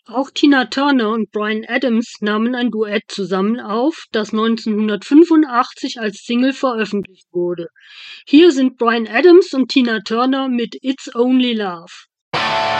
Auch Tina Turner und Bryan Adams nahmen ein Duett zusammen auf, das 1985 als Single veröffentlicht wurde. Hier sind Bryan Adams und Tina Turner mit "It's Only Love".